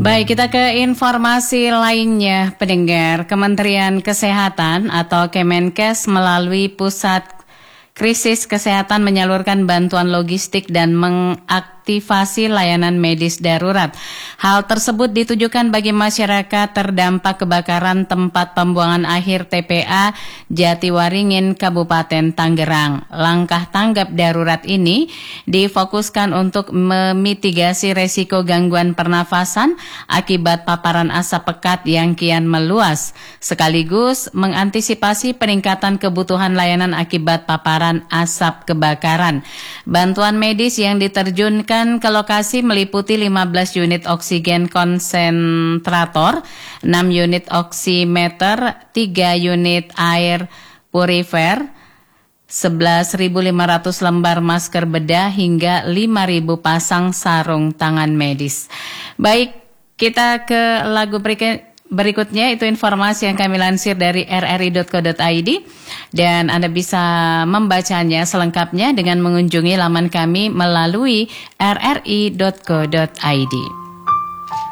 Baik, kita ke informasi lainnya, pendengar. Kementerian Kesehatan atau Kemenkes melalui Pusat Krisis Kesehatan menyalurkan bantuan logistik dan mengaktifasi layanan medis darurat. Hal tersebut ditujukan bagi masyarakat terdampak kebakaran tempat pembuangan akhir TPA Jatiwaringin, Kabupaten Tangerang. Langkah tanggap darurat ini difokuskan untuk memitigasi resiko gangguan pernafasan akibat paparan asap pekat yang kian meluas, sekaligus mengantisipasi peningkatan kebutuhan layanan akibat paparan asap kebakaran. Bantuan medis yang diterjunkan ke lokasi meliputi 15 unit oksigen konsentrator, 6 unit oximeter, 3 unit air purifier, 11.500 lembar masker bedah hingga 5.000 pasang sarung tangan medis. Baik, kita ke lagu berikutnya, itu informasi yang kami lansir dari rri.co.id dan Anda bisa membacanya selengkapnya dengan mengunjungi laman kami melalui rri.co.id.